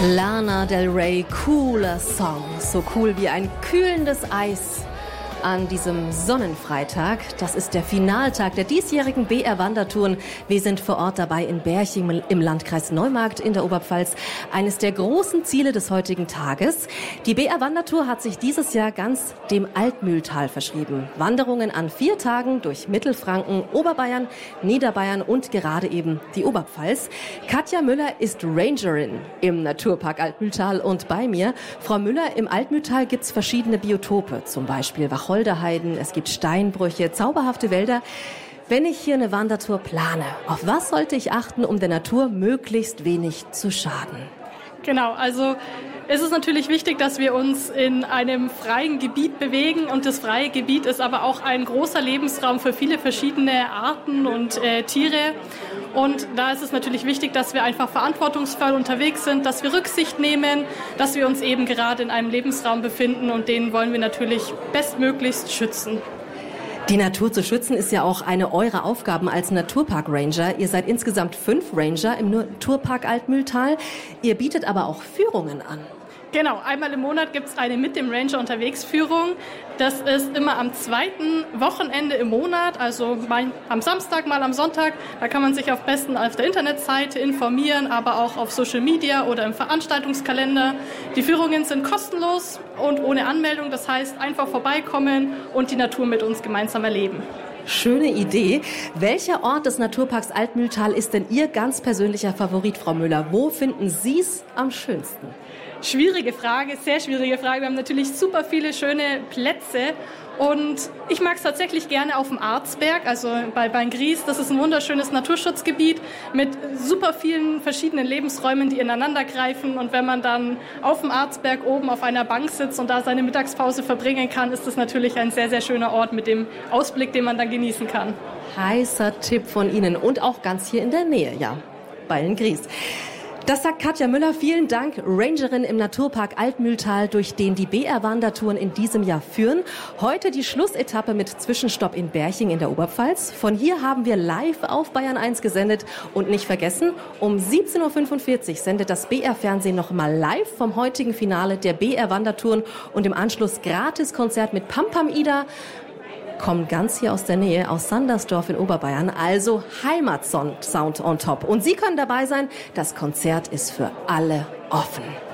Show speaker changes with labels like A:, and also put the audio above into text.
A: Lana Del Rey, cooler Song, so cool wie ein kühlendes Eis an diesem Sonnenfreitag. Das ist der Finaltag der diesjährigen BR-Wandertouren. Wir sind vor Ort dabei in Berching im Landkreis Neumarkt in der Oberpfalz. Eines der großen Ziele des heutigen Tages. Die BR-Wandertour hat sich dieses Jahr ganz dem Altmühltal verschrieben. Wanderungen an 4 Tagen durch Mittelfranken, Oberbayern, Niederbayern und gerade eben die Oberpfalz. Katja Müller ist Rangerin im Naturpark Altmühltal und bei mir. Frau Müller, im Altmühltal gibt es verschiedene Biotope, zum Beispiel Wacholderheiden, es gibt Steinbrüche, zauberhafte Wälder. Wenn ich hier eine Wandertour plane, auf was sollte ich achten, um der Natur möglichst wenig zu schaden?
B: Genau, also es ist natürlich wichtig, dass wir uns in einem freien Gebiet bewegen und das freie Gebiet ist aber auch ein großer Lebensraum für viele verschiedene Arten und Tiere. Und da ist es natürlich wichtig, dass wir einfach verantwortungsvoll unterwegs sind, dass wir Rücksicht nehmen, dass wir uns eben gerade in einem Lebensraum befinden und den wollen wir natürlich bestmöglichst schützen.
A: Die Natur zu schützen ist ja auch eine eurer Aufgaben als Naturpark-Ranger. Ihr seid insgesamt 5 Ranger im Naturpark Altmühltal. Ihr bietet aber auch Führungen an.
B: Genau, einmal im Monat gibt es eine mit dem Ranger unterwegs Führung. Das ist immer am 2. Wochenende im Monat, also mal am Samstag, mal am Sonntag. Da kann man sich am besten auf der Internetseite informieren, aber auch auf Social Media oder im Veranstaltungskalender. Die Führungen sind kostenlos und ohne Anmeldung, das heißt einfach vorbeikommen und die Natur mit uns gemeinsam erleben.
A: Schöne Idee. Welcher Ort des Naturparks Altmühltal ist denn Ihr ganz persönlicher Favorit, Frau Müller? Wo finden Sie es am schönsten?
B: Schwierige Frage, sehr schwierige Frage. Wir haben natürlich super viele schöne Plätze und ich mag es tatsächlich gerne auf dem Arzberg, also bei Gries. Das ist ein wunderschönes Naturschutzgebiet mit super vielen verschiedenen Lebensräumen, die ineinander greifen. Und wenn man dann auf dem Arzberg oben auf einer Bank sitzt und da seine Mittagspause verbringen kann, ist das natürlich ein sehr, sehr schöner Ort mit dem Ausblick, den man dann genießen kann.
A: Heißer Tipp von Ihnen und auch ganz hier in der Nähe, ja, bei Gries. Das sagt Katja Müller. Vielen Dank, Rangerin im Naturpark Altmühltal, durch den die BR-Wandertouren in diesem Jahr führen. Heute die Schlussetappe mit Zwischenstopp in Berching in der Oberpfalz. Von hier haben wir live auf Bayern 1 gesendet. Und nicht vergessen, um 17.45 Uhr sendet das BR-Fernsehen noch mal live vom heutigen Finale der BR-Wandertouren und im Anschluss Gratiskonzert mit Pam Pam Ida. Kommen ganz hier aus der Nähe, aus Sandersdorf in Oberbayern, also Heimatsound on top. Und Sie können dabei sein, das Konzert ist für alle offen.